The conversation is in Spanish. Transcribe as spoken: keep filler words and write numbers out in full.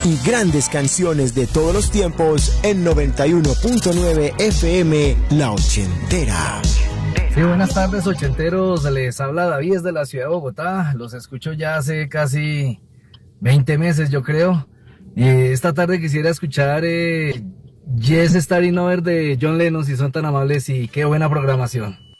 Y grandes canciones de todos los tiempos en noventa y uno punto nueve F M La Ochentera. Sí, buenas tardes, ochenteros. Les habla David desde la ciudad de Bogotá. Los escucho ya hace casi veinte meses, yo creo. Y esta tarde quisiera escuchar eh, Yes Starting Over de John Lennon, si son tan amables, y qué buena programación.